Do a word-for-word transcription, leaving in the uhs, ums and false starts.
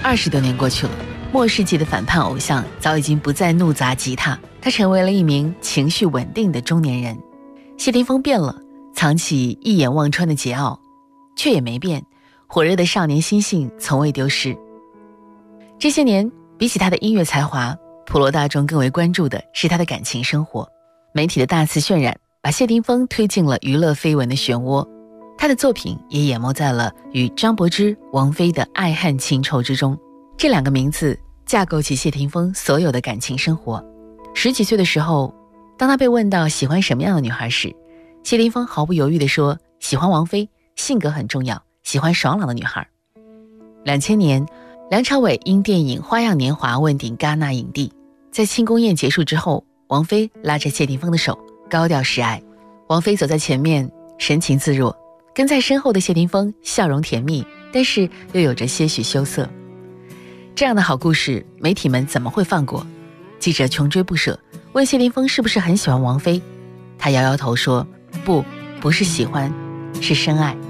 二十多年过去了，末世纪的反叛偶像早已经不再怒砸吉他，他成为了一名情绪稳定的中年人。谢霆锋变了，藏起一眼望穿的桀骜，却也没变，火热的少年心性从未丢失。这些年，比起他的音乐才华，普罗大众更为关注的是他的感情生活。媒体的大肆渲染，把谢霆锋推进了娱乐绯闻的漩涡，他的作品也淹没在了与张柏芝、王菲的爱恨情仇之中。这两个名字架构起谢霆锋所有的感情生活。十几岁的时候，当他被问到喜欢什么样的女孩时，谢霆锋毫不犹豫地说，喜欢王菲，性格很重要，喜欢爽朗的女孩。两千年，梁朝伟因电影《花样年华》问鼎戛纳影帝，在庆功宴结束之后，王菲拉着谢霆锋的手，高调示爱。王菲走在前面，神情自若，跟在身后的谢霆锋笑容甜蜜，但是又有着些许羞涩。这样的好故事，媒体们怎么会放过？记者穷追不舍，问谢霆锋是不是很喜欢王菲，他摇摇头说，不，不是喜欢，是深爱。